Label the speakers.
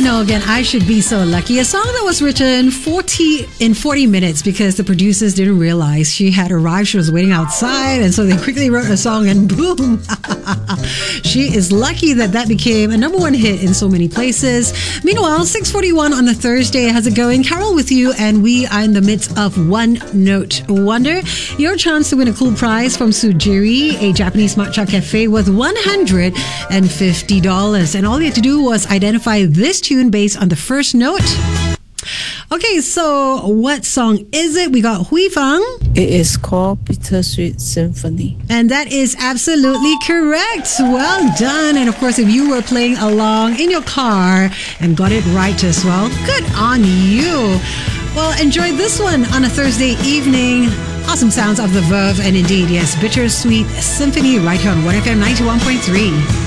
Speaker 1: Minogue and I Should Be So Lucky, a song that was written 40 minutes because the producers didn't realize she had arrived. She was waiting outside, and so they quickly wrote a song and boom. She is lucky that became a number one hit in so many places. Meanwhile, 6:41 on the Thursday. How's it going? Carol with you, and we are in the midst of One Note Wonder. Your chance to win a cool prize from Sujiri, a Japanese matcha cafe with $150. And all you had to do was identify this tune based on the first note. Okay, so what song is it? We got Hui Fang.
Speaker 2: It is called Bittersweet Symphony.
Speaker 1: And that is absolutely correct. Well done. And of course, if you were playing along in your car and got it right as well, good on you. Well, enjoy this one on a Thursday evening. Awesome sounds of the Verve, and indeed, yes, Bittersweet Symphony right here on 1FM 91.3.